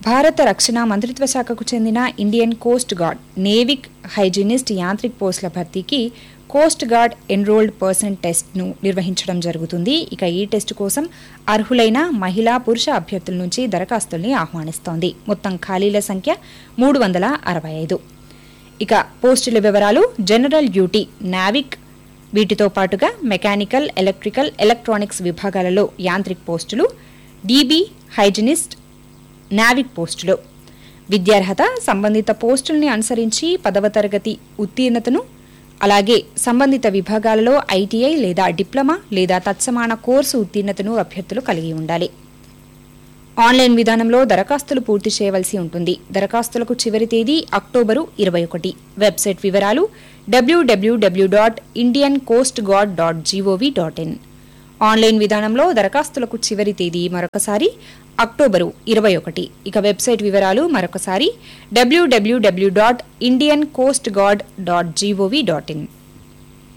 భారత రక్షణ మంత్రిత్వ శాఖకు చెందిన Indian coast guard నేవిక్ hygienist Yantrik పోస్టుల భర్తీకి కోస్ట్ గార్డ్ ఎన్రోల్డ్ పర్సన్ టెస్ట్ను నిర్వహించడం జరుగుతుంది. ఇక ఈ టెస్టు కోసం అర్హులైన మహిళా పురుష అభ్యర్థుల నుంచి దరఖాస్తుల్ని ఆహ్వానిస్తోంది. మొత్తం ఖాళీల సంఖ్య 365. ఇక పోస్టుల వివరాలు: జనరల్ డ్యూటీ, నావిక్, వీటితో పాటుగా మెకానికల్, ఎలక్ట్రికల్, ఎలక్ట్రానిక్స్ విభాగాలలో యాంత్రిక్ పోస్టులు, డీబీ, హైజీనిస్ట్, నావిక్ పోస్టులు. విద్యార్హత సంబంధిత పోస్టుల్ని అనుసరించి 10వ తరగతి ఉత్తీర్ణతను, అలాగే సంబంధిత విభాగాలలో ఐటీఐ లేదా డిప్లొమా లేదా తత్సమాన కోర్సు ఉత్తీర్ణతను అభ్యర్థులు కలిగి ఉండాలి. ఆన్లైన్ విధానంలో దరఖాస్తులు పూర్తి చేయవలసి ఉంటుంది. దరఖాస్తులకు చివరి తేదీ అక్టోబరు 21. వెబ్సైట్ వివరాలు www.indiancoastguard.gov.in. ఆన్లైన్ విధానంలో దరఖాస్తులకు చివరి తేదీ మరొకసారి అక్టోబరు 21. ఇక వెబ్సైట్ వివరాలు మరొకసారి www.indiancoastguard.gov.in.